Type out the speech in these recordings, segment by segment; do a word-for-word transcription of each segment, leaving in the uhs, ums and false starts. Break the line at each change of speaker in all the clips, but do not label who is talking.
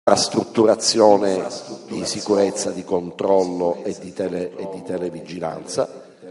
strutturazione di sicurezza, di controllo e di, tele, e di televigilanza,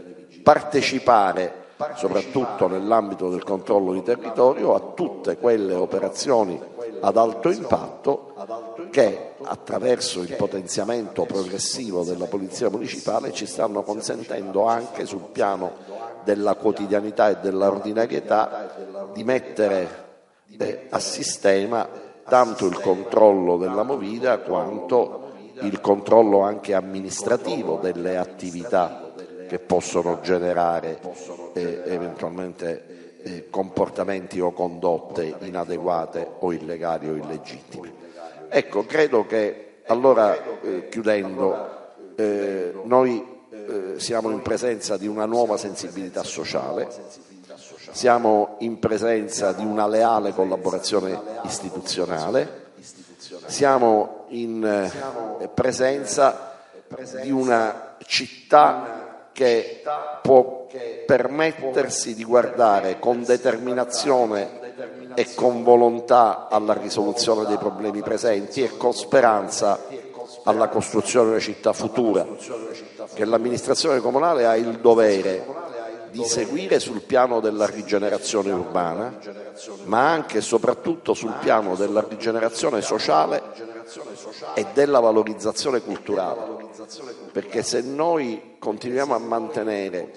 partecipare soprattutto nell'ambito del controllo di territorio a tutte quelle operazioni ad alto impatto che attraverso il potenziamento progressivo della Polizia Municipale ci stanno consentendo anche sul piano della quotidianità e dell'ordinarietà di mettere eh, a sistema tanto il controllo della movida quanto il controllo anche amministrativo delle attività che possono generare eh, eventualmente eh, comportamenti o condotte inadeguate o illegali o illegittime. Ecco, credo che allora eh, chiudendo eh, noi eh, siamo in presenza di una nuova sensibilità sociale. Siamo in presenza di una leale collaborazione istituzionale, siamo in presenza di una città che può permettersi di guardare con determinazione e con volontà alla risoluzione dei problemi presenti e con speranza alla costruzione di una città futura, che l'amministrazione comunale ha il dovere di seguire sul piano della rigenerazione urbana, ma anche e soprattutto sul piano della rigenerazione sociale e della valorizzazione culturale, perché se noi continuiamo a mantenere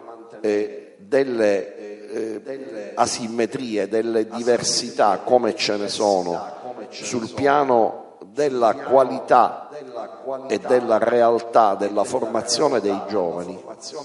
eh, delle eh, asimmetrie, delle diversità come ce ne sono sul piano della qualità e della realtà della formazione dei giovani,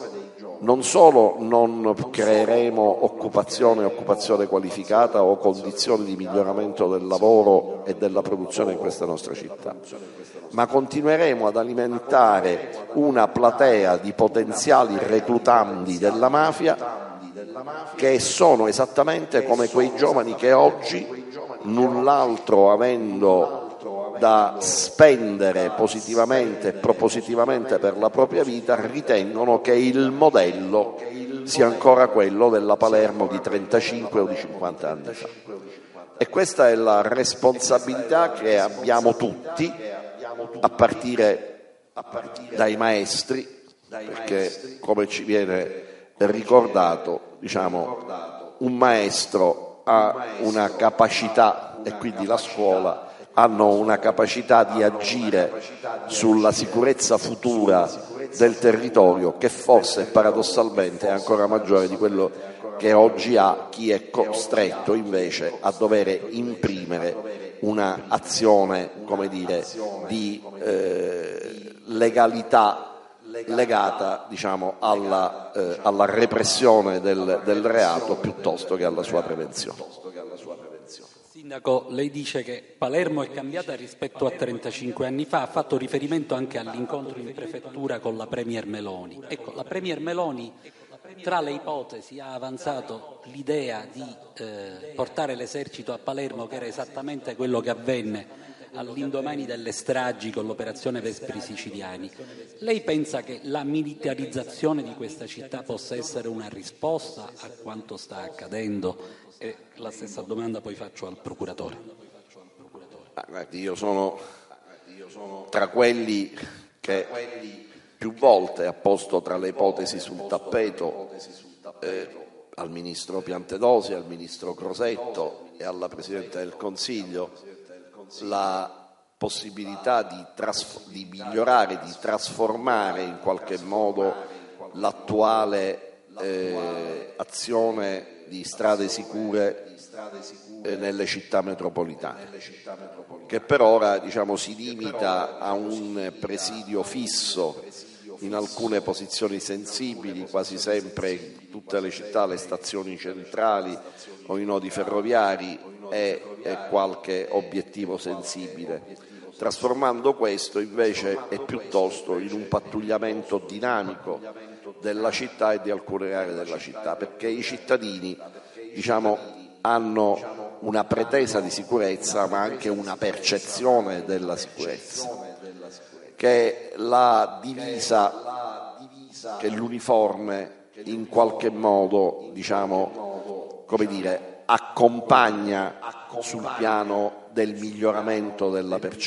non solo non creeremo occupazione, occupazione qualificata o condizioni di miglioramento del lavoro e della produzione in questa nostra città, ma continueremo ad alimentare una platea di potenziali reclutandi della mafia che sono esattamente come quei giovani che oggi, null'altro avendo da spendere positivamente e propositivamente per la propria vita, ritengono che il modello sia ancora quello della Palermo di trentacinque o di cinquanta anni fa. E questa è la responsabilità che abbiamo tutti, a partire dai maestri, perché come ci viene ricordato, diciamo, un maestro ha una capacità, e quindi la scuola hanno una capacità di agire sulla sicurezza futura del territorio che forse paradossalmente è ancora maggiore di quello che oggi ha chi è costretto invece a dover imprimere una azione, come dire, di eh, legalità legata, diciamo, alla, eh, alla repressione del, del reato piuttosto che alla sua prevenzione.
Sindaco, lei dice che Palermo è cambiata rispetto a trentacinque anni fa, ha fatto riferimento anche all'incontro in prefettura con la Premier Meloni. Ecco, la Premier Meloni, tra le ipotesi, ha avanzato l'idea di eh, portare l'esercito a Palermo, che era esattamente quello che avvenne all'indomani delle stragi con l'operazione Vespri Siciliani. Lei pensa che la militarizzazione di questa città possa essere una risposta a quanto sta accadendo? E la stessa domanda poi faccio al procuratore.
Ah, guardi, io sono tra quelli che più volte ha posto tra le ipotesi sul tappeto eh, al ministro Piantedosi, al ministro Crosetto e alla Presidente del Consiglio la possibilità di, trasf- di migliorare, di trasformare in qualche modo l'attuale eh, azione di strade sicure eh, nelle città metropolitane, che per ora, diciamo, si limita a un presidio fisso in alcune posizioni sensibili, quasi sempre in tutte le città, le stazioni centrali o i nodi ferroviari e, e qualche obiettivo sensibile, trasformando questo invece è piuttosto in un pattugliamento dinamico della città e di alcune aree della città, perché i cittadini, diciamo, hanno una pretesa di sicurezza ma anche una percezione della sicurezza, che la divisa, che l'uniforme in qualche modo, diciamo, come dire, accompagna sul piano del miglioramento della percezione